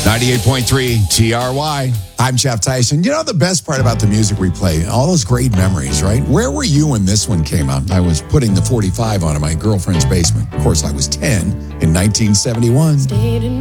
98.3 TRY. I'm Jeff Tyson. You know the best part about the music we play? All those great memories, right? Where were you when this one came out? I was putting the 45 on in my girlfriend's basement. Of course, I was 10 in 1971.